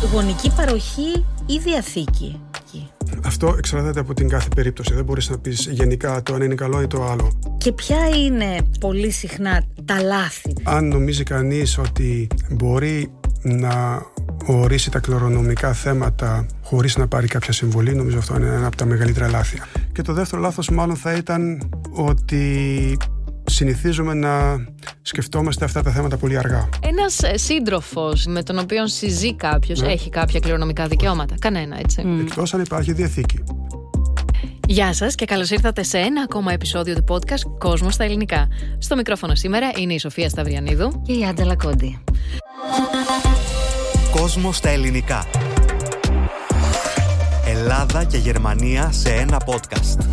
Γονική παροχή ή διαθήκη? Αυτό εξαρτάται από την κάθε περίπτωση. Δεν μπορείς να πεις γενικά το ένα είναι καλό ή το άλλο. Και ποια είναι πολύ συχνά τα λάθη? Αν νομίζει κανείς ότι μπορεί να ορίσει τα κληρονομικά θέματα χωρίς να πάρει κάποια συμβολή, νομίζω αυτό είναι ένα από τα μεγαλύτερα λάθη. Και το δεύτερο λάθος μάλλον θα ήταν ότι συνηθίζουμε να σκεφτόμαστε αυτά τα θέματα πολύ αργά. Ένας σύντροφος με τον οποίο συζεί κάποιος έχει κάποια κληρονομικά δικαιώματα? Κανένα, έτσι. Εκτός αν υπάρχει διαθήκη. Γεια σας και καλώς ήρθατε σε ένα ακόμα επεισόδιο του podcast Κόσμος στα Ελληνικά. Στο μικρόφωνο σήμερα είναι η Σοφία Σταυριανίδου και η Άντζελα Κόντι. Κόσμος στα Ελληνικά. Ελλάδα και Γερμανία σε ένα podcast.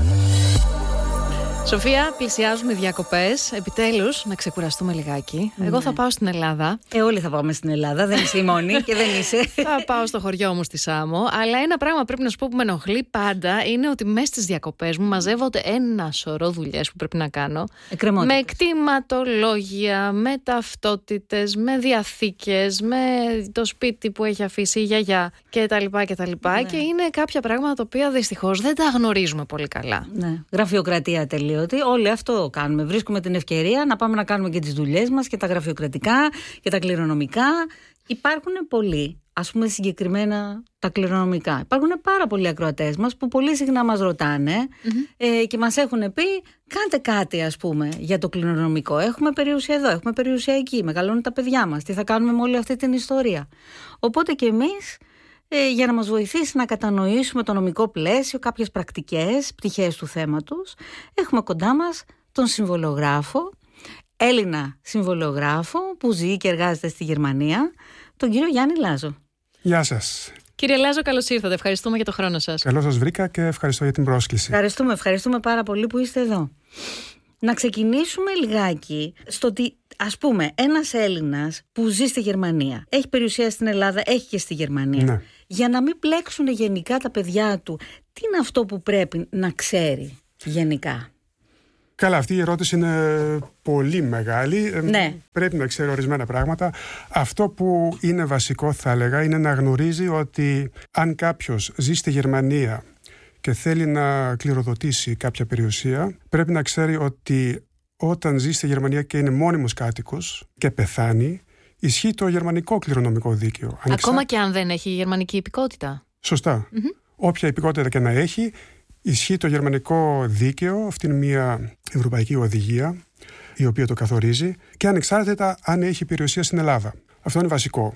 Σοφία, πλησιάζουν οι διακοπές. Επιτέλους, να ξεκουραστούμε λιγάκι. Εγώ θα πάω στην Ελλάδα. Όλοι θα πάμε στην Ελλάδα. Δεν είσαι η μόνη και δεν είσαι. Θα πάω στο χωριό μου στη Σάμο. Αλλά ένα πράγμα πρέπει να σου πω που με ενοχλεί πάντα είναι ότι μέσα στις διακοπές μου μαζεύονται ένα σωρό δουλειές που πρέπει να κάνω. Με κτηματολόγια, με ταυτότητες, με διαθήκες, με το σπίτι που έχει αφήσει η γιαγιά κτλ. Ναι. Και είναι κάποια πράγματα τα οποία δυστυχώς δεν τα γνωρίζουμε πολύ καλά. Ναι. Γραφειοκρατία τελείω. Ότι όλοι αυτό κάνουμε. Βρίσκουμε την ευκαιρία να πάμε να κάνουμε και τις δουλειές μας και τα γραφειοκρατικά και τα κληρονομικά. Υπάρχουν πολλοί, ας πούμε συγκεκριμένα τα κληρονομικά. Υπάρχουν πάρα πολλοί ακροατές μας που πολύ συχνά μας ρωτάνε και μας έχουν πει κάντε κάτι ας πούμε για το κληρονομικό. Έχουμε περιουσία εδώ, έχουμε περιουσία εκεί, μεγαλώνουν τα παιδιά μας. Τι θα κάνουμε με όλη αυτή την ιστορία? Οπότε και εμείς για να μας βοηθήσει να κατανοήσουμε το νομικό πλαίσιο, κάποιες πρακτικές πτυχές του θέματος, έχουμε κοντά μας τον συμβολογράφο, Έλληνα συμβολογράφο που ζει και εργάζεται στη Γερμανία, τον κύριο Γιάννη Λάζο. Γεια σας. Κύριε Λάζο, καλώς ήρθατε. Ευχαριστούμε για το χρόνο σας. Καλώς σας βρήκα και ευχαριστώ για την πρόσκληση. Ευχαριστούμε πάρα πολύ που είστε εδώ. Να ξεκινήσουμε λιγάκι στο ότι, ας πούμε, ένας Έλληνας που ζει στη Γερμανία, έχει περιουσία στην Ελλάδα, έχει και στη Γερμανία. Ναι. Για να μην μπλέξουν γενικά τα παιδιά του, τι είναι αυτό που πρέπει να ξέρει γενικά? Καλά, αυτή η ερώτηση είναι πολύ μεγάλη. Ναι. Πρέπει να ξέρει ορισμένα πράγματα. Αυτό που είναι βασικό, θα έλεγα, είναι να γνωρίζει ότι αν κάποιος ζει στη Γερμανία και θέλει να κληροδοτήσει κάποια περιουσία, πρέπει να ξέρει ότι όταν ζει στη Γερμανία και είναι μόνιμος κάτοικος και πεθάνει, ισχύει το γερμανικό κληρονομικό δίκαιο. Ακόμα και αν δεν έχει γερμανική υπηκότητα. Σωστά. Όποια υπηκότητα και να έχει, ισχύει το γερμανικό δίκαιο. Αυτή είναι μια ευρωπαϊκή οδηγία η οποία το καθορίζει και ανεξάρτητα αν έχει περιουσία στην Ελλάδα. Αυτό είναι βασικό.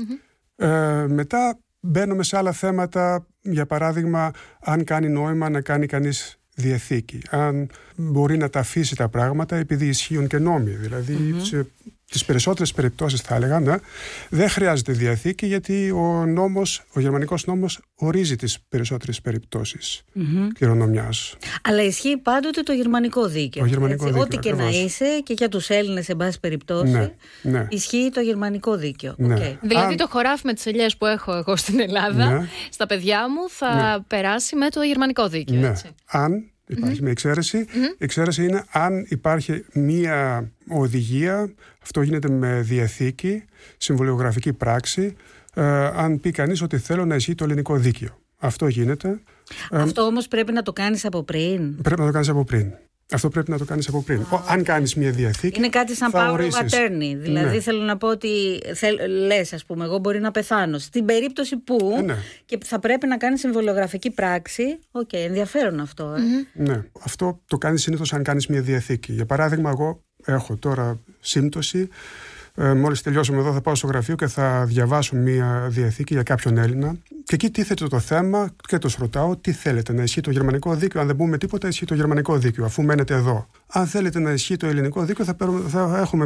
Μετά μπαίνουμε σε άλλα θέματα, για παράδειγμα, αν κάνει νόημα να κάνει κανείς διαθήκη. Αν μπορεί να τα αφήσει τα πράγματα επειδή ισχύουν και νόμοι. Δηλαδή, σε τις περισσότερες περιπτώσεις θα έλεγα, ναι, δεν χρειάζεται διαθήκη γιατί ο γερμανικός νόμος ορίζει τις περισσότερες περιπτώσεις κληρονομιάς. Αλλά ισχύει πάντοτε το γερμανικό δίκαιο. Ό,τι και να είσαι και για τους Έλληνες, σε πάση περιπτώσει, ισχύει το γερμανικό δίκαιο. Ναι. Okay. Δηλαδή το χωράφι με τις ελιές που έχω εγώ στην Ελλάδα, στα παιδιά μου θα περάσει με το γερμανικό δίκαιο. Ναι. Έτσι. Αν υπάρχει μια εξαίρεση. Η εξαίρεση είναι αν υπάρχει μια οδηγία, αυτό γίνεται με διαθήκη, συμβολιογραφική πράξη, αν πει κανείς ότι θέλω να ισχύει το ελληνικό δίκαιο. Αυτό γίνεται. Αυτό όμως πρέπει να το κάνεις από πριν. Πρέπει να το κάνεις από πριν. Αυτό πρέπει να το κάνεις από πριν. Αν κάνεις μια διαθήκη. Είναι κάτι σαν power of attorney. Δηλαδή θέλω να πω ότι λες, ας πούμε, εγώ μπορεί να πεθάνω. Στην περίπτωση που και θα πρέπει να κάνεις συμβολιογραφική πράξη. Ενδιαφέρον αυτό. Ναι. Αυτό το κάνεις συνήθως αν κάνεις μια διαθήκη. Για παράδειγμα, εγώ έχω τώρα σύμπτωση. Μόλις τελειώσουμε εδώ θα πάω στο γραφείο και θα διαβάσω μια διαθήκη για κάποιον Έλληνα και εκεί τίθεται το θέμα και τους ρωτάω τι θέλετε, να ισχύει το γερμανικό δίκαιο? Αν δεν πούμε τίποτα, ισχύει το γερμανικό δίκαιο αφού μένετε εδώ. Αν θέλετε να ισχύει το ελληνικό δίκαιο θα έχουμε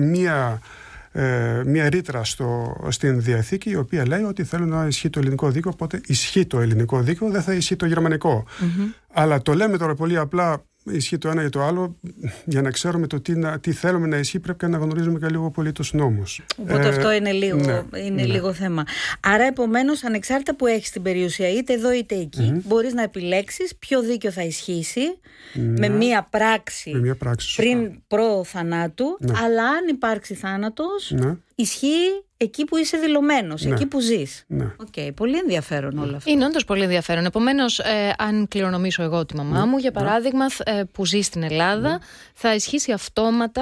μια ρήτρα στην διαθήκη η οποία λέει ότι θέλω να ισχύει το ελληνικό δίκαιο, οπότε ισχύει το ελληνικό δίκαιο, δεν θα ισχύει το γερμανικό. Αλλά το λέμε τώρα πολύ απλά, ισχύει το ένα για το άλλο. Για να ξέρουμε το τι θέλουμε να ισχύει, πρέπει να γνωρίζουμε και λίγο πολύ τους νόμους. Οπότε αυτό είναι λίγο θέμα. Άρα, επομένως, ανεξάρτητα που έχεις την περιουσία, είτε εδώ είτε εκεί, μπορείς να επιλέξεις ποιο δίκαιο θα ισχύσει με μία πράξη, πριν προ θανάτου. Αλλά αν υπάρξει θάνατος, ισχύει εκεί που είσαι δηλωμένος, Ναι. εκεί που ζεις. Ναι. Πολύ ενδιαφέρον όλο αυτό. Είναι όντως πολύ ενδιαφέρον. Επομένως, αν κληρονομήσω εγώ τη μαμά μου, για παράδειγμα, που ζει στην Ελλάδα, θα ισχύσει αυτόματα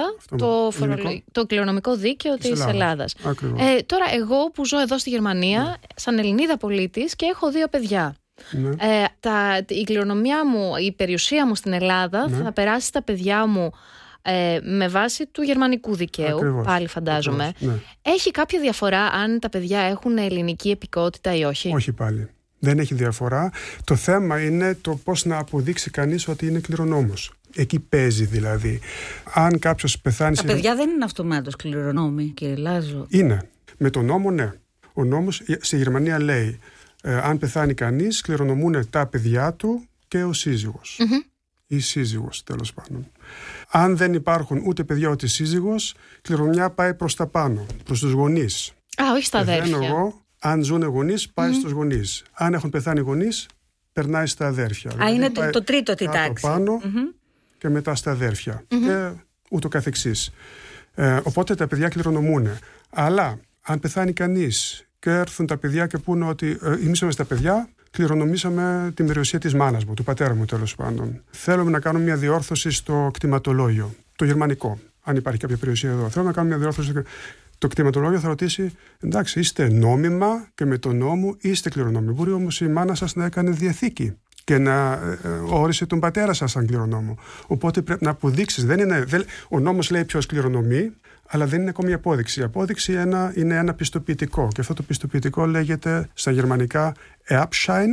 το κληρονομικό δίκαιο της Ελλάδας. Τώρα, εγώ που ζω εδώ στη Γερμανία, σαν Ελληνίδα πολίτης και έχω 2 παιδιά. Ναι. Η κληρονομιά μου, η περιουσία μου στην Ελλάδα θα περάσει στα παιδιά μου με βάση του γερμανικού δικαίου. Ακριβώς. Πάλι φαντάζομαι. Ακριβώς, ναι. Έχει κάποια διαφορά αν τα παιδιά έχουν ελληνική επικότητα ή όχι? Όχι πάλι. Δεν έχει διαφορά. Το θέμα είναι το πώς να αποδείξει κανείς ότι είναι κληρονόμος. Εκεί παίζει δηλαδή. Αν κάποιος πεθάνει... Τα παιδιά δεν είναι αυτομάτως κληρονόμοι, κύριε Λάζο. Είναι. Με τον νόμο, ναι. Ο νόμος στη Γερμανία λέει αν πεθάνει κανείς, κληρονομούν τα παιδιά του και ο σύζυγος. Ή σύζυγος, τέλος πάντων. Αν δεν υπάρχουν ούτε παιδιά ούτε σύζυγος, κληρονομιά πάει προς τα πάνω, προς τους γονείς. Όχι στα αδέρφια. Εγώ, αν ζουν γονείς, πάει στους γονείς. Αν έχουν πεθάνει γονείς, περνάει στα αδέρφια. Είναι το τρίτο τη τάξη. Πάνω και μετά στα αδέρφια. Και ούτω καθεξής. Οπότε τα παιδιά κληρονομούν. Αλλά αν πεθάνει κανείς και έρθουν τα παιδιά και πούνε ότι εμείς είμαστε τα παιδιά, κληρονομήσαμε την περιουσία της μάνας μου, του πατέρα μου τέλος πάντων. Θέλουμε να κάνουμε μια διόρθωση στο κτηματολόγιο, το γερμανικό, αν υπάρχει κάποια περιουσία εδώ. Θέλουμε να κάνουμε μια διόρθωση. Το κτηματολόγιο θα ρωτήσει, εντάξει, είστε νόμιμα και με τον νόμο είστε κληρονόμοι. Μπορεί όμως η μάνα σας να έκανε διαθήκη και να όρισε τον πατέρα σας σαν κληρονόμο. Οπότε πρέπει να αποδείξεις. Ο νόμος λέει ποιος κληρονομεί, αλλά δεν είναι ακόμη απόδειξη. Η απόδειξη είναι ένα πιστοποιητικό. Και αυτό το πιστοποιητικό λέγεται στα γερμανικά Erbschein,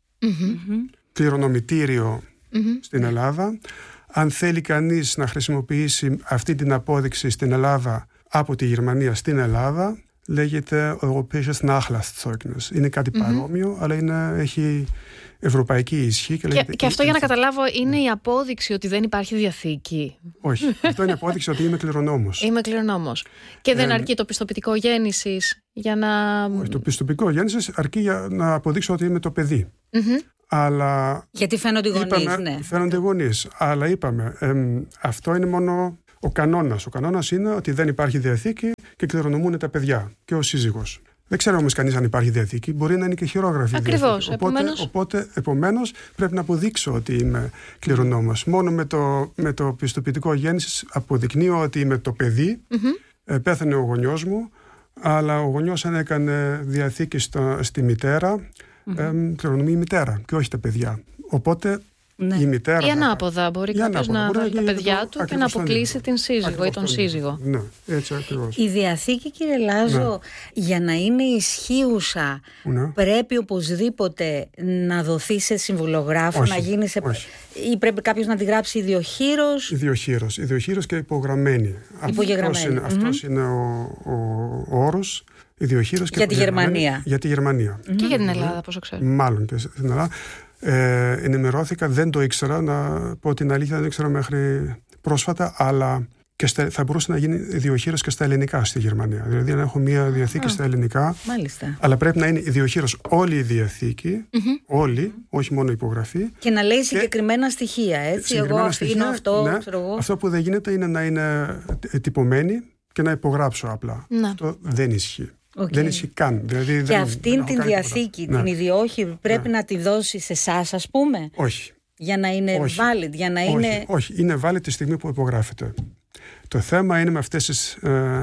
κληρονομητήριο στην Ελλάδα. Αν θέλει κανείς να χρησιμοποιήσει αυτή την απόδειξη στην Ελλάδα, από τη Γερμανία στην Ελλάδα, λέγεται Europäisches Nachlasszeugnis. Είναι κάτι παρόμοιο, αλλά έχει ευρωπαϊκή ισχύ. Και αυτό, για να καταλάβω, είναι η απόδειξη ότι δεν υπάρχει διαθήκη? Όχι. Αυτό είναι η απόδειξη ότι είμαι κληρονόμος. Είμαι κληρονόμος. Και δεν αρκεί το πιστοποιητικό γέννησης για να... Όχι, το πιστοποιητικό γέννησης αρκεί για να αποδείξω ότι είμαι το παιδί. Αλλά... Γιατί φαίνονται οι γονείς, ναι. Φαίνονται οι γονείς. Αλλά είπαμε, αυτό είναι μόνο ο κανόνας. Ο κανόνας είναι ότι δεν υπάρχει διαθήκη και κληρονομούν τα παιδιά και ο σύζυγος. Δεν ξέρω όμως κανείς αν υπάρχει διαθήκη. Μπορεί να είναι και χειρόγραφη. Ακριβώς. Οπότε, επομένως, πρέπει να αποδείξω ότι είμαι κληρονόμος. Μόνο με το πιστοποιητικό γέννησης αποδεικνύω ότι είμαι το παιδί. Πέθανε ο γονιός μου, αλλά ο γονιός, αν έκανε διαθήκη στη μητέρα, κληρονομεί η μητέρα και όχι τα παιδιά. Οπότε η μητέρα. Ή ανάποδα. Μπορεί κάποιος να βάλει τα παιδιά του και να αποκλείσει την σύζυγο ή τον σύζυγο. Ναι, έτσι ακριβώς. Η διαθήκη, κύριε Λάζο, για να είναι ισχύουσα, πρέπει οπωσδήποτε να δοθεί σε συμβολογράφο, να γίνει σε... ή πρέπει κάποιος να τη γράψει ιδιοχείρος? Ιδιοχείρος και υπογραμμένη. Αυτός είναι ο όρος. Ιδιοχείρος και για τη Γερμανία. Για τη Γερμανία. Και για την Ελλάδα, πόσο ξέρω. Μάλλον και στην Ελλάδα. Ενημερώθηκα, δεν το ήξερα, να πω την αλήθεια, δεν ήξερα μέχρι πρόσφατα, αλλά και θα μπορούσε να γίνει ιδιοχείρος και στα ελληνικά στη Γερμανία. Δηλαδή να έχω μια διαθήκη στα ελληνικά. Μάλιστα. Αλλά πρέπει να είναι ιδιοχείρος όλη η διαθήκη, όλη, όχι μόνο υπογραφή. Και να λέει συγκεκριμένα στοιχεία, έτσι. Εγώ αφήνω αυτό, ναι, ξέρω εγώ. Αυτό που δεν γίνεται είναι να είναι τυπωμένη και να υπογράψω απλά. Αυτό δεν ισχύει. Δεν ισχύει καν. Δηλαδή, και αυτήν την διαθήκη, την ιδιόχειρη, πρέπει να τη δώσει σε εσάς, ας πούμε? Όχι. Για να είναι valid, για να είναι... Όχι, είναι valid τη στιγμή που υπογράφεται. Το θέμα είναι με αυτές τις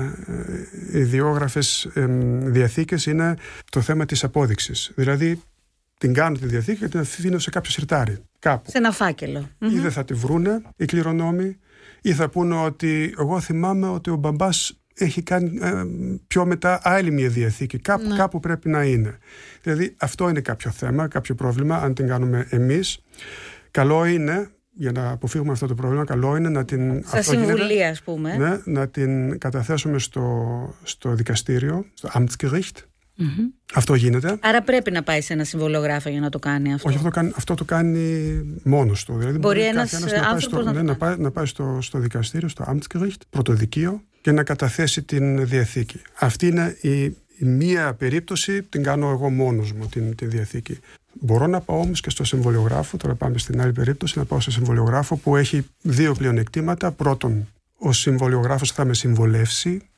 ιδιόγραφες διαθήκες, είναι το θέμα της απόδειξης. Δηλαδή την κάνω τη διαθήκη και την αφήνω σε κάποιο σιρτάρι, κάπου. Σε ένα φάκελο. Ή δεν θα τη βρούνε οι κληρονόμοι, ή θα πούνε ότι εγώ θυμάμαι ότι ο μπαμπάς έχει κάνει πιο μετά άλλη μια διαθήκη. Κάπου πρέπει να είναι. Δηλαδή αυτό είναι κάποιο θέμα, κάποιο πρόβλημα, αν την κάνουμε εμείς. Καλό είναι, για να αποφύγουμε αυτό το πρόβλημα, καλό είναι να την... Στα συμβουλία, ας πούμε. Ναι, να την καταθέσουμε στο δικαστήριο, στο Amtsgericht. Αυτό γίνεται. Άρα πρέπει να πάει σε ένα συμβολογράφο για να το κάνει αυτό? Όχι, αυτό το κάνει μόνος του. Δηλαδή μπορεί ένας άνθρωπος να πάει στο δικαστήριο, στο Amtsgericht, πρωτοδικείο, και να καταθέσει την διαθήκη. Αυτή είναι η μία περίπτωση, την κάνω εγώ μόνος μου τη διαθήκη. Μπορώ να πάω όμως και στο συμβολιογράφο, τώρα πάμε στην άλλη περίπτωση, να πάω στο συμβολιογράφο που έχει δύο πλεονεκτήματα. Πρώτον, ο συμβολιογράφος θα με συμβολεύσει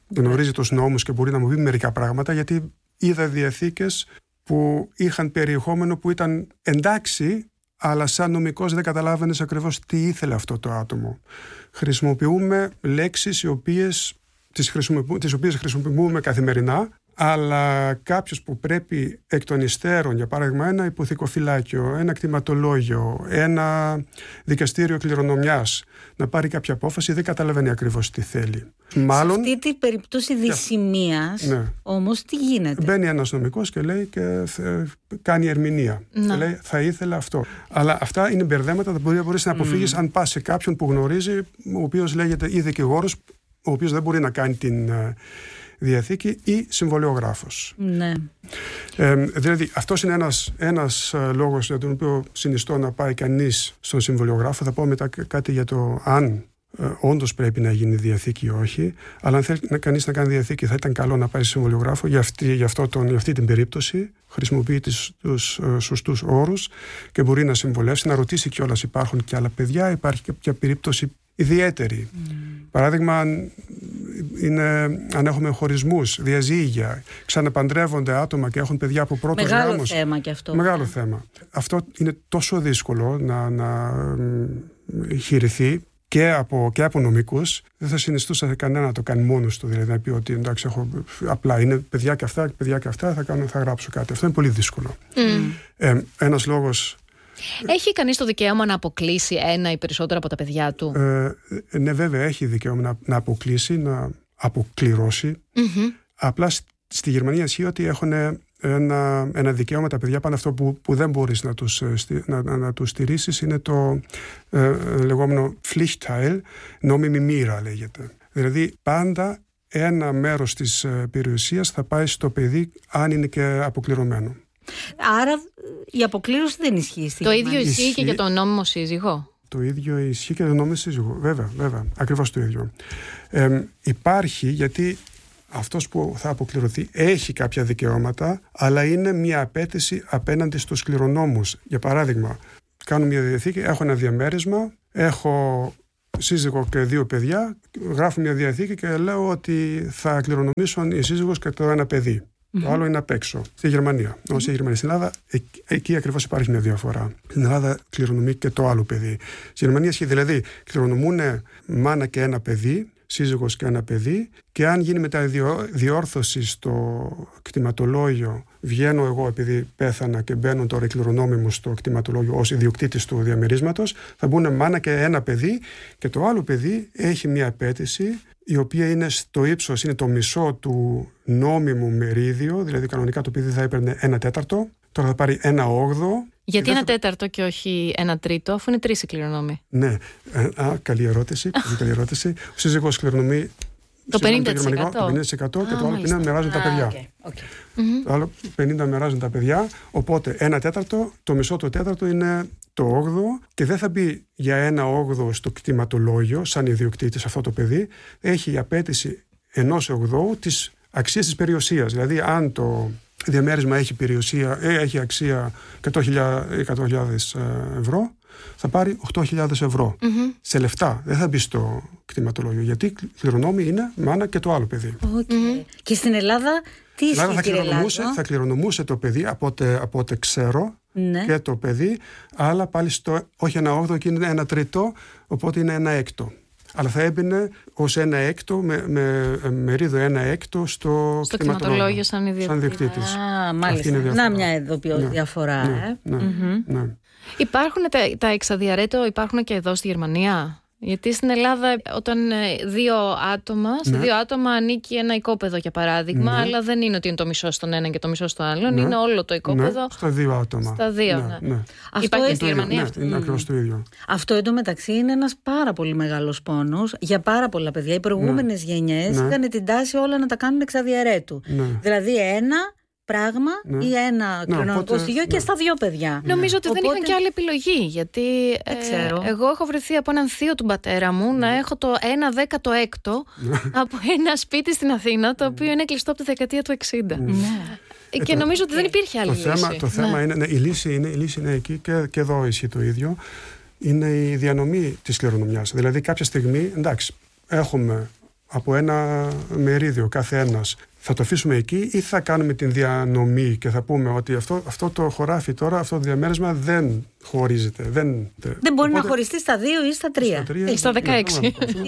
γνωρίζει τους νόμους και μπορεί να μου πει μερικά πράγματα, γιατί είδα διαθήκες που είχαν περιεχόμενο που ήταν εντάξει, αλλά σαν νομικός δεν καταλάβαινες ακριβώς τι ήθελε αυτό το άτομο. Χρησιμοποιούμε λέξεις τις οποίες χρησιμοποιούμε καθημερινά, αλλά κάποιος που πρέπει εκ των υστέρων, για παράδειγμα ένα υποθηκοφυλάκιο, ένα κτηματολόγιο, ένα δικαστήριο κληρονομιάς, να πάρει κάποια απόφαση, δεν καταλαβαίνει ακριβώς τι θέλει. Μάλλον, σε αυτή την περίπτωση δυσημείας, ναι. Όμως τι γίνεται? Μπαίνει ένας νομικός και λέει και κάνει ερμηνεία. Και λέει θα ήθελα αυτό. Αλλά αυτά είναι μπερδέματα τα οποία μπορείς να αποφύγεις αν πας σε κάποιον που γνωρίζει, ο οποίος λέγεται ή δικηγόρος, ο οποίος δεν μπορεί να κάνει την διαθήκη, ή συμβολιογράφος. Ναι. Δηλαδή αυτός είναι ένας λόγος για τον οποίο συνιστώ να πάει κανείς στον συμβολιογράφο. Θα πω μετά κάτι για το αν όντως πρέπει να γίνει διαθήκη ή όχι, αλλά αν θέλει κανείς να κάνει διαθήκη θα ήταν καλό να πάει σε συμβολιογράφο για αυτή την περίπτωση. Χρησιμοποιεί τους σωστούς όρους και μπορεί να συμβολεύσει, να ρωτήσει κιόλας υπάρχουν και άλλα παιδιά, υπάρχει κάποια περίπτωση ιδιαίτερη. Παράδειγμα, αν έχουμε χωρισμούς, διαζύγια, ξαναπαντρεύονται άτομα και έχουν παιδιά από πρώτος γάμος. Μεγάλο θέμα κι αυτό. Μεγάλο θέμα. Αυτό είναι τόσο δύσκολο να χειριθεί και από νομικούς. Δεν θα συνιστούσα κανένα να το κάνει μόνος του, δηλαδή να πει ότι εντάξει, απλά είναι παιδιά και αυτά, θα γράψω κάτι. Αυτό είναι πολύ δύσκολο. Ένας λόγος. Έχει κανείς το δικαίωμα να αποκλείσει ένα ή περισσότερα από τα παιδιά του? Ναι, βέβαια έχει δικαίωμα να αποκλείσει, να αποκληρώσει. Απλά στη Γερμανία ισχύει ότι έχουν ένα δικαίωμα τα παιδιά πάνω αυτό που δεν μπορείς να τους στηρίσεις, είναι το λεγόμενο Pflichtteil, νόμιμη μοίρα λέγεται. Δηλαδή πάντα ένα μέρος της περιουσίας θα πάει στο παιδί αν είναι και αποκληρωμένο. Άρα η αποκλήρωση δεν ισχύει στη Γερμανία. Το ίδιο ισχύει και για τον νόμιμο σύζυγο? Το ίδιο ισχύει και για τον νόμιμο σύζυγο, βέβαια, ακριβώς το ίδιο. Υπάρχει, γιατί αυτός που θα αποκληρωθεί έχει κάποια δικαιώματα, αλλά είναι μια απέτηση απέναντι στους κληρονόμους. Για παράδειγμα, κάνω μια διαθήκη, έχω ένα διαμέρισμα, έχω σύζυγο και 2 παιδιά, γράφω μια διαθήκη και λέω ότι θα κληρονομήσουν η σύζυγος και το ένα παιδί. Το άλλο είναι απ' έξω. Στη Γερμανία. Στη Γερμανία. Στην Ελλάδα, εκεί ακριβώς υπάρχει μια διαφορά. Στην Ελλάδα κληρονομεί και το άλλο παιδί. Στη Γερμανία ισχύει, δηλαδή κληρονομούν μάνα και ένα παιδί, σύζυγος και ένα παιδί, και αν γίνει μετά διόρθωση στο κτηματολόγιο, βγαίνω εγώ επειδή πέθανα και μπαίνουν τώρα οι κληρονόμοι μου στο κτηματολόγιο ως ιδιοκτήτης του διαμερίσματος, θα μπουν μάνα και ένα παιδί, και το άλλο παιδί έχει μια απέτηση η οποία είναι στο ύψος, είναι το μισό του νόμιμου μερίδιο, δηλαδή κανονικά το παιδί θα έπαιρνε 1/4, τώρα θα πάρει 1/8. Γιατί 1/4 και όχι 1/3, αφού είναι 3 οι κληρονόμοι? Ναι, καλή ερώτηση. Ο σύζυγος κληρονομεί το 50%. Και το άλλο 50% μοιράζουν τα παιδιά. Το άλλο 50% μοιράζουν τα παιδιά, οπότε 1/4, το μισό του τέταρτο είναι το 8ο, και δεν θα μπει για 1/8 στο κτηματολόγιο σαν ιδιοκτήτης αυτό το παιδί. Έχει η απέτηση 1/8 της αξίας της περιουσίας. Δηλαδή αν το διαμέρισμα έχει αξία 100.000 ευρώ, θα πάρει 8.000 ευρώ. Σε λεφτά, δεν θα μπει στο κτηματολόγιο, γιατί κληρονόμοι είναι μάνα και το άλλο παιδί. Και στην Ελλάδα τι ισχύει? Θα κληρονομούσε το παιδί, από ό,τι ξέρω, ναι, και το παιδί, αλλά πάλι όχι 1/8, εκεί είναι 1/3, οπότε είναι 1/6. Αλλά θα έμπαινε ως 1/6 με μερίδιο 1/6 στο κτηματολόγιο σαν ιδιοκτήτης. Μάλιστα. Να μια εδώ διαφορά. Ναι. Υπάρχουν τα εξαδιαρέτω, υπάρχουν και εδώ στη Γερμανία? Γιατί στην Ελλάδα, όταν σε 2 άτομα ανήκει ένα οικόπεδο, για παράδειγμα, αλλά δεν είναι ότι είναι το μισό στον έναν και το μισό στον άλλον, είναι όλο το οικόπεδο. Στα 2 άτομα. Στα 2, ναι. Υπάρχει και στη Γερμανία αυτό? Είναι ακριβώς το ίδιο. Αυτό εντωμεταξύ είναι ένας πάρα πολύ μεγάλος πόνος για πάρα πολλά παιδιά. Οι προηγούμενες γενιές είχαν την τάση όλα να τα κάνουν εξαδιαιρέτου. Δηλαδή ένα πράγμα ή ένα κληρονομικό στοιχείο και στα 2 παιδιά. Νομίζω ότι δεν είχαν και άλλη επιλογή, γιατί εγώ έχω βρεθεί από έναν θείο του πατέρα μου να έχω το 1/16 από ένα σπίτι στην Αθήνα, το οποίο είναι κλειστό από τη δεκαετία του 60. Και νομίζω ότι δεν υπήρχε άλλη λύση. Το θέμα είναι, η λύση είναι εκεί, και εδώ ισχύει το ίδιο, είναι η διανομή της κληρονομιάς. Δηλαδή κάποια στιγμή, εντάξει, έχουμε από ένα μερίδιο κάθε ένας. Θα το αφήσουμε εκεί ή θα κάνουμε την διανομή και θα πούμε ότι αυτό το χωράφι τώρα, αυτό το διαμέρισμα δεν χωρίζεται. Δεν μπορεί να χωριστεί στα 2 ή στα 3. Ή στα 16.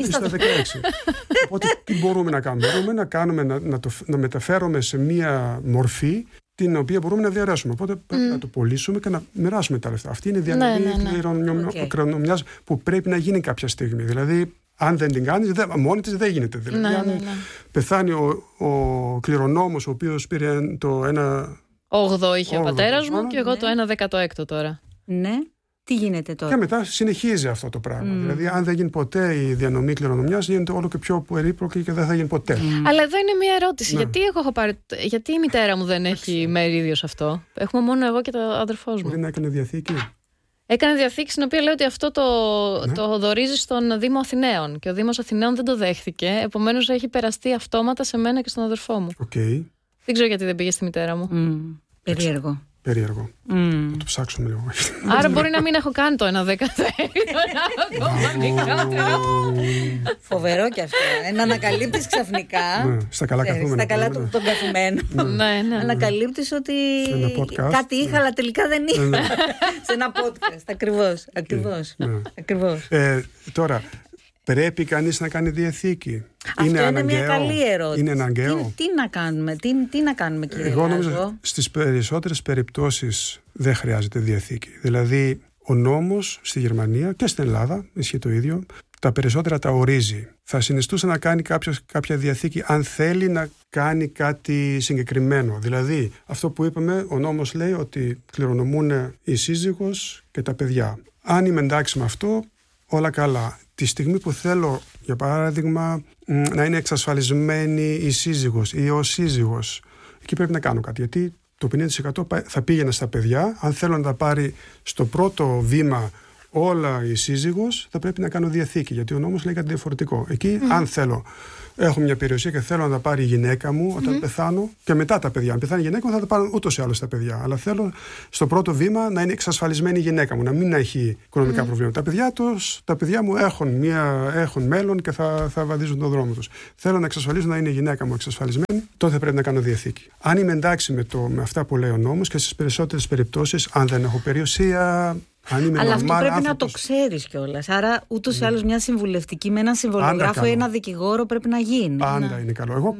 Οπότε τι μπορούμε να κάνουμε? Μπορούμε να κάνουμε να μεταφέρουμε σε μία μορφή την οποία μπορούμε να διαρρέσουμε. Οπότε πρέπει να το πωλήσουμε και να μοιράσουμε τα λεφτά. Αυτή είναι η διανομή κληρονομιάς που πρέπει να γίνει κάποια στιγμή. Δηλαδή, αν δεν την κάνεις, μόνη της δεν γίνεται. Δηλαδή, αν πεθάνει ο κληρονόμος, ο οποίος πήρε το 1/8 είχε ο πατέρας μου και εγώ το 1/16 τώρα. Ναι. Τι γίνεται τώρα? Και μετά συνεχίζει αυτό το πράγμα. Δηλαδή, αν δεν γίνει ποτέ η διανομή κληρονομιάς, γίνεται όλο και πιο περίπλοκη και δεν θα γίνει ποτέ. Αλλά εδώ είναι μια ερώτηση. Ναι. Γιατί η μητέρα μου δεν έχει μερίδιο σε αυτό? Έχουμε μόνο εγώ και το αδερφός μου. Μπορεί να έκανε διαθήκη. Έκανε διαθήκη στην οποία λέει ότι αυτό το δωρίζει στον Δήμο Αθηναίων. Και ο Δήμος Αθηναίων δεν το δέχτηκε. Επομένως έχει περαστεί αυτόματα σε μένα και στον αδερφό μου. Okay. Δεν ξέρω γιατί δεν πήγε στη μητέρα μου. Περίεργο. Θα το ψάξουμε λίγο. Άρα μπορεί να μην έχω κάνει το 1/10. Φοβερό κι αυτό. Να ανακαλύπτεις ξαφνικά. Στα καλά καθούμενα. Στα καλά των καθουμένων. Ανακαλύπτεις ότι κάτι είχα, αλλά τελικά δεν είχα. Σε ένα podcast. Ακριβώς. Τώρα, πρέπει κανείς να κάνει διαθήκη? Αυτό είναι μια καλή ερώτηση. Είναι αναγκαίο? Τι να κάνουμε, κύριε Εγώ νομίζω στις περισσότερες περιπτώσεις δεν χρειάζεται διαθήκη. Δηλαδή, ο νόμος στη Γερμανία και στην Ελλάδα, ισχύει το ίδιο, τα περισσότερα τα ορίζει. Θα συνιστούσε να κάνει κάποια διαθήκη αν θέλει να κάνει κάτι συγκεκριμένο. Δηλαδή, αυτό που είπαμε, ο νόμος λέει ότι κληρονομούν η σύζυγος και τα παιδιά. Αν είμαι εντάξει με αυτό, όλα καλά. Τη στιγμή που θέλω, για παράδειγμα, να είναι εξασφαλισμένη η σύζυγος ή ο σύζυγος, εκεί πρέπει να κάνω κάτι. Γιατί το 50% θα πήγαινε στα παιδιά. Αν θέλω να τα πάρει στο πρώτο βήμα όλα η σύζυγος, θα πρέπει να κάνω διαθήκη. Γιατί ο νόμος λέει κάτι διαφορετικό. Εκεί, αν θέλω, έχω μια περιουσία και θέλω να τα πάρει η γυναίκα μου όταν πεθάνω και μετά τα παιδιά. Αν πεθάνει η γυναίκα μου, θα τα πάρουν ούτως ή άλλως τα παιδιά. Αλλά θέλω στο πρώτο βήμα να είναι εξασφαλισμένη η γυναίκα μου, να μην έχει οικονομικά προβλήματα. Τα παιδιά μου έχουν μέλλον και θα βαδίζουν τον δρόμο τους. Θέλω να εξασφαλίσω να είναι η γυναίκα μου εξασφαλισμένη, τότε πρέπει να κάνω διαθήκη. Αν είμαι εντάξει με αυτά που λέει ο νόμος και στις περισσότερες περιπτώσεις, αν δεν έχω περιουσία. Αλλά αυτό πρέπει να το ξέρεις κιόλας. Άρα, ούτως ή άλλως, μια συμβουλευτική με έναν συμβολογράφο ή ένα δικηγόρο πρέπει να γίνει. Πάντα είναι καλό. Εγώ,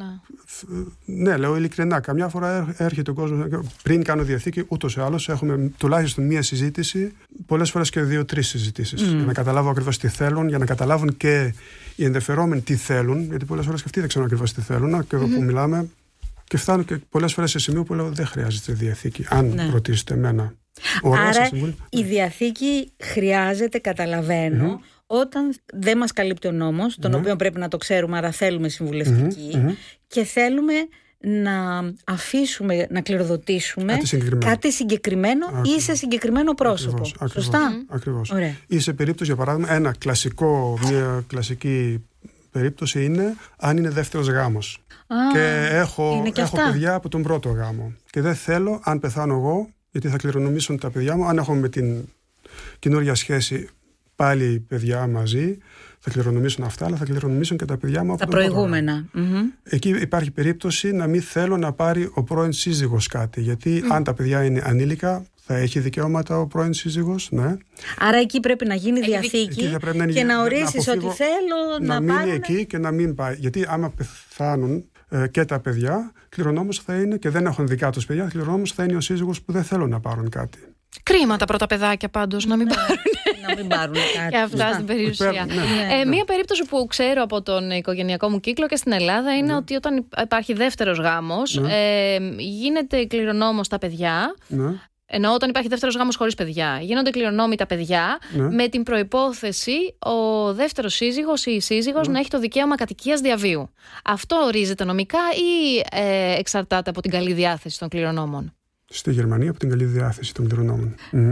λέω ειλικρινά, καμιά φορά έρχεται ο κόσμος. Πριν κάνω διαθήκη, ούτως ή άλλως, έχουμε τουλάχιστον μία συζήτηση, πολλές φορές και 2-3 συζητήσεις. Για να καταλάβω ακριβώς τι θέλουν, για να καταλάβουν και οι ενδιαφερόμενοι τι θέλουν, γιατί πολλές φορές και αυτοί δεν ξέρουν ακριβώς τι θέλουν. Και εδώ που μιλάμε, και φτάνω και πολλές φορές σε σημείο που λέω δεν χρειάζεται διαθήκη, αν ρωτήσετε εμένα. Άρα η διαθήκη χρειάζεται, καταλαβαίνω, όταν δεν μας καλύπτει ο νόμος, τον οποίο πρέπει να το ξέρουμε, άρα θέλουμε συμβουλευτική και θέλουμε να αφήσουμε, να κληροδοτήσουμε κάτι συγκεκριμένο ή σε συγκεκριμένο πρόσωπο. Σωστά? Ακριβώς. Ή σε περίπτωση, για παράδειγμα, μια κλασική περίπτωση είναι αν είναι δεύτερος γάμος. Και έχω παιδιά από τον πρώτο γάμο και δεν θέλω, αν πεθάνω εγώ, γιατί θα κληρονομήσουν τα παιδιά μου, αν έχω με την καινούργια σχέση πάλι παιδιά μαζί, θα κληρονομήσουν αυτά, αλλά θα κληρονομήσουν και τα παιδιά μου από τα προηγούμενα. Εκεί υπάρχει περίπτωση να μην θέλω να πάρει ο πρώην σύζυγος κάτι, γιατί αν τα παιδιά είναι ανήλικα, θα έχει δικαιώματα ο πρώην σύζυγος, ναι. Άρα εκεί πρέπει να γίνει διαθήκη και να ορίσεις ότι θέλω να μείνει εκεί και να μην πάει. Γιατί άμα πεθάνουν και τα παιδιά, κληρονόμος θα είναι, και δεν έχουν δικά τους παιδιά, κληρονόμος θα είναι ο σύζυγος που δεν θέλουν να πάρουν κάτι. Κρίμα τα πρώτα παιδάκια πάντως να μην πάρουν. Να μην πάρουν κάτι. Και αυτά στην περιουσία. Μία περίπτωση που ξέρω από τον οικογενειακό μου κύκλο και στην Ελλάδα είναι ότι όταν υπάρχει δεύτερος γάμος, γίνεται κληρονόμος τα παιδιά. Ενώ όταν υπάρχει δεύτερος γάμος χωρίς παιδιά, γίνονται κληρονόμοι τα παιδιά, με την προϋπόθεση ο δεύτερος σύζυγος ή η σύζυγος να έχει το δικαίωμα κατοικίας διαβίου. Αυτό ορίζεται νομικά ή εξαρτάται από την καλή διάθεση των κληρονόμων? Στη Γερμανία από την καλή διάθεση των κληρονόμων.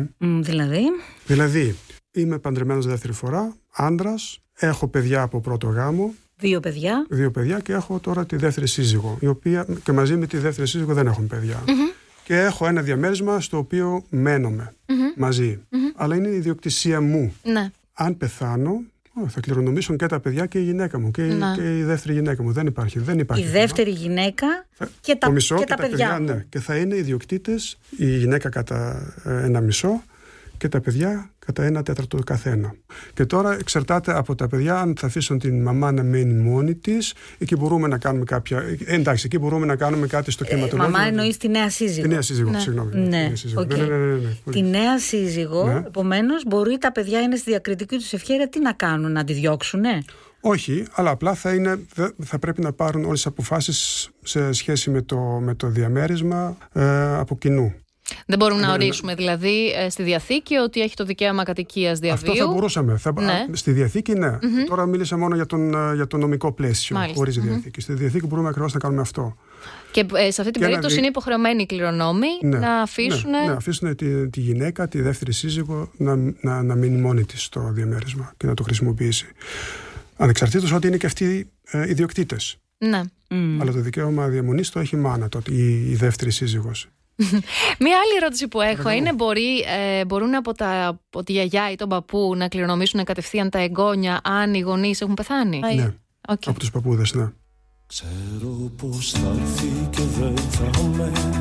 Δηλαδή, είμαι παντρεμένος δεύτερη φορά, άντρας, έχω παιδιά από πρώτο γάμο. Δύο παιδιά και έχω τώρα τη δεύτερη σύζυγο, η οποία και μαζί με τη δεύτερη σύζυγο δεν έχουν παιδιά. Και έχω ένα διαμέρισμα στο οποίο μένομαι μαζί. Αλλά είναι η ιδιοκτησία μου. Αν πεθάνω, Θα κληρονομήσουν και τα παιδιά και η γυναίκα μου και η δεύτερη γυναίκα μου. Δεν υπάρχει. Η δεύτερη γυναίκα και τα παιδιά. Ναι. Και θα είναι ιδιοκτήτες, η γυναίκα κατά 1,5 και τα παιδιά κατά 1/4 το καθένα. Και τώρα εξαρτάται από τα παιδιά αν θα αφήσουν την μαμά να μένει μόνη της. Εκεί μπορούμε να κάνουμε εκεί μπορούμε να κάνουμε κάτι στο κλιματολόγιο. Μαμά εννοείς τη νέα σύζυγο. Τη νέα σύζυγο, συγγνώμη. Ναι. Τη νέα σύζυγο, επομένως, μπορεί τα παιδιά είναι στη διακριτική τους ευχέρεια τι να κάνουν, να τη διώξουνε. Όχι, αλλά απλά θα πρέπει να πάρουν όλες τις αποφάσεις σε σχέση με το διαμέρισμα από κοινού. Δεν μπορούμε να ορίσουμε δηλαδή στη Διαθήκη ότι έχει το δικαίωμα κατοικίας διαβίου. Αυτό θα μπορούσαμε. Στη Διαθήκη, ναι. Τώρα μίλησα μόνο για το νομικό πλαίσιο, χωρίς Διαθήκη. Στη Διαθήκη μπορούμε ακριβώς να κάνουμε αυτό. Και σε αυτή την περίπτωση είναι υποχρεωμένοι οι κληρονόμοι να αφήσουν. Ναι, να αφήσουν τη γυναίκα, τη δεύτερη σύζυγο, να μείνει μόνη της στο διαμέρισμα και να το χρησιμοποιήσει. Ανεξαρτήτως ότι είναι και αυτοί ιδιοκτήτες. Ναι. Αλλά το δικαίωμα διαμονής το έχει η μάνα τότε, η δεύτερη σύζυγος. Μία άλλη ερώτηση που έχω είναι μπορούν από τη γιαγιά ή τον παππού να κληρονομήσουν κατευθείαν τα εγγόνια αν οι γονείς έχουν πεθάνει? Ναι, από τους παππούδες, ναι. Ξέρω πως θα έρθει και δεν θα με